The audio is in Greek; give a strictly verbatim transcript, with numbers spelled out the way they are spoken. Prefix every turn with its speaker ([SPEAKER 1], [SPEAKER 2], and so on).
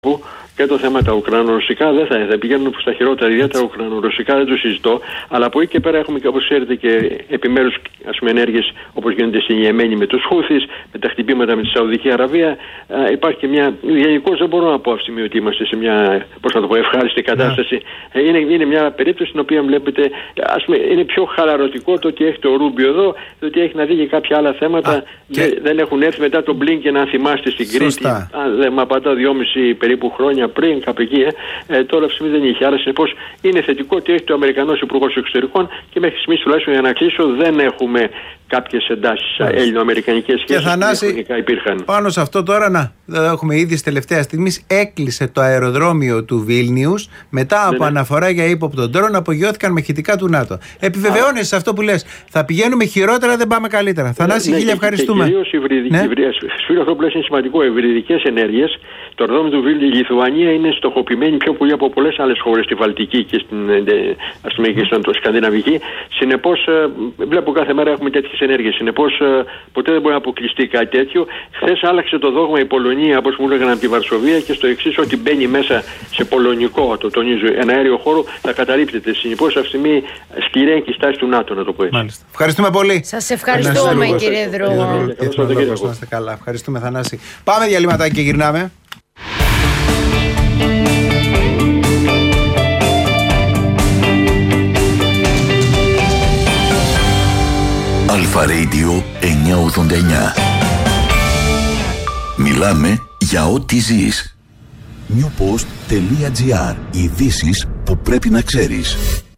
[SPEAKER 1] και το θέμα τα ουκρανο-ρωσικά δεν θα, θα πηγαίνουν προς τα χειρότερα, ιδιαίτερα ουκρανο-ρωσικά δεν το συζητώ, αλλά από εκεί και πέρα έχουμε και όπως ξέρετε και επιμέρους ας πούμε, ενέργειες όπως γίνονται στην Ιεμένη με τους Χούθις, με τα χτυπήματα με τη Σαουδική Αραβία. Α, υπάρχει και μια, γενικώς δεν μπορώ να πω αυτή τη στιγμή ότι είμαστε σε μια, πώς να το πω, ευχάριστη κατάσταση. Yeah. Είναι, είναι μια περίπτωση στην οποία βλέπετε, ας πούμε, είναι πιο χαλαρωτικό το ότι έχει το Ρούμπιο εδώ, το ότι έχει να δει και κάποια άλλα θέματα. Α, και... δεν, δεν έχουν έρθει μετά τον Μπλίνκεν, αν θυμάστε, στην Κρήτη. Αν δεν με απαντά δυόμιση περίπου χρόνια πριν, κάπου εκεί, ε, ε, τώρα αυτή δεν είχε. Άρα συνεπώς είναι θετικό ότι έχει το Αμερικανός Υπουργός Εξωτερικών και μέχρι στιγμής τουλάχιστον για να κλείσω δεν έχουμε κάποιες εντάσεις ελληνοαμερικανικές σχέσεις που γενικά υπήρχαν.
[SPEAKER 2] Πάνω σε αυτό τώρα να έχουμε ήδη στη τελευταία στιγμή έκλεισε το αεροδρόμιο του Βίλνιους μετά από ναι, αναφορά για ύποπτο ντρόν, απογειώθηκαν με χητικά του ΝΑΤΟ. Επιβεβαιώνεις σε αυτό που λες. Θα πηγαίνουμε χειρότερα, δεν πάμε καλύτερα. Ναι, Θανάση, ναι, χίλια ευχαριστούμε.
[SPEAKER 1] Και κυρίως υβριδικές, ναι. αυτό που λες είναι σημαντικό. Υβριδικές ενέργειες. Το αεροδρόμιο του Βίλνιου, η Λιθουανία είναι στοχοποιημένη πιο πολύ από πολλές άλλες χώρες στη Βαλτική και στην, ας πούμε, και στην Σκανδιναβική. Συνεπώς, βλέπω κάθε μέρα έχουμε τέτοιες ενέργειες. Συνεπώς, ποτέ δεν μπορεί να αποκλειστεί κάτι τέτοιο. Χθες άλλαξε το δόγμα η Πολωνία, όπως μου έλεγαν από τη Βαρσοβία, και στο εξής, ότι μπαίνει μέσα σε πολωνικό, το τονίζω, ένα αέριο χώρο, θα καταρρίπτεται. Συνεπώς, αυτή τη στιγμή σκληρή είναι και η στάση του ΝΑΤΟ, να το πω έτσι.
[SPEAKER 2] Μάλιστα. Ευχαριστούμε πολύ.
[SPEAKER 3] Σας ευχαριστούμε, κύριε Δρόμο.
[SPEAKER 2] Καλά, ευχαριστούμε, Θανάση. Πάμε διαλύματάκι και γυρνάμε.
[SPEAKER 4] Αλφα Radio εννιακόσια ογδόντα εννιά. Μιλάμε για ό,τι ζεις. newpost.gr. Ειδήσεις που πρέπει να ξέρεις.